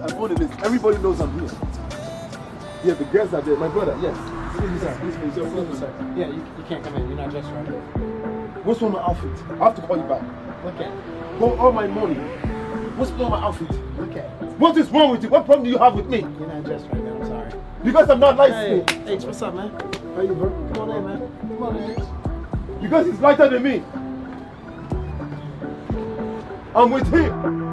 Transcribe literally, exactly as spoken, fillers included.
I'm on the list. Everybody knows I'm here. Yeah, the girls are there. My brother, yes. Excuse me, sir. Please, please, excuse me, sir. Yeah, you, you can't come in. You're not dressed right. What's wrong with my outfit? I have to call you back. Okay. For all my money. What's wrong with my outfit? Okay. What is wrong with you? What problem do you have with me? You're not dressed right now. I'm sorry. Because I'm not light Hey, skinned. H, what's up, man? How you, bro? Come on in, man. Come on in, H. Because he's lighter than me. I'm with him.